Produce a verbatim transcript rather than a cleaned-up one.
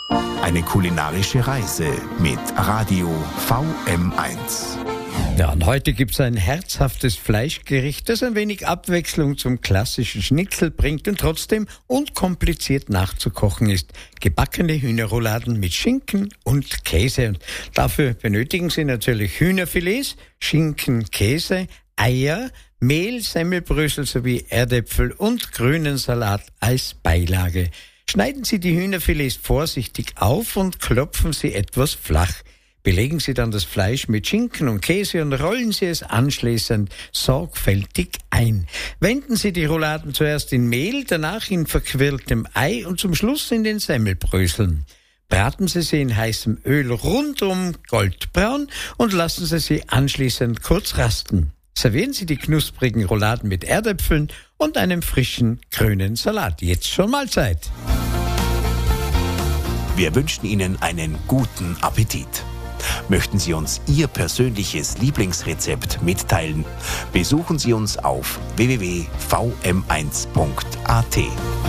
Eine kulinarische Reise mit Radio V M eins. Ja, und heute gibt's ein herzhaftes Fleischgericht, das ein wenig Abwechslung zum klassischen Schnitzel bringt und trotzdem unkompliziert nachzukochen ist. Gebackene Hühnerrouladen mit Schinken und Käse. Und dafür benötigen Sie natürlich Hühnerfilets, Schinken, Käse, Eier, Mehl, Semmelbrösel sowie Erdäpfel und grünen Salat als Beilage. Schneiden Sie die Hühnerfilets vorsichtig auf und klopfen Sie etwas flach. Belegen Sie dann das Fleisch mit Schinken und Käse und rollen Sie es anschließend sorgfältig ein. Wenden Sie die Rouladen zuerst in Mehl, danach in verquirltem Ei und zum Schluss in den Semmelbröseln. Braten Sie sie in heißem Öl rundum goldbraun und lassen Sie sie anschließend kurz rasten. Servieren Sie die knusprigen Rouladen mit Erdäpfeln und einem frischen grünen Salat. Jetzt schon Mahlzeit. Wir wünschen Ihnen einen guten Appetit. Möchten Sie uns Ihr persönliches Lieblingsrezept mitteilen? Besuchen Sie uns auf w w w punkt v m eins punkt a t.